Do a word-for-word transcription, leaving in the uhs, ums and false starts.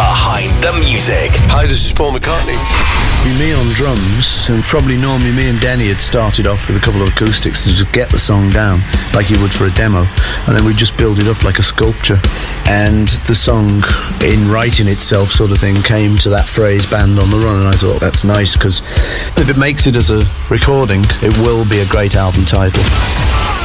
behind the music. Hi, this is Paul McCartney. Be me on drums, and probably normally me and Denny had started off with a couple of acoustics to just get the song down like you would for a demo, and then we just build it up like a sculpture. And the song, in writing itself sort of thing, came to that phrase "Band on the Run," and I thought that's nice, because if it makes it as a recording, it will be a great album title.